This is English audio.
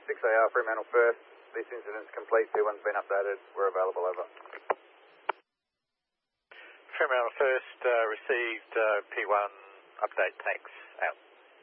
6AR Fremantle first. This incident's complete. P1's been updated. We're available. Over. Fremantle first, received P1 update. Thanks. Out.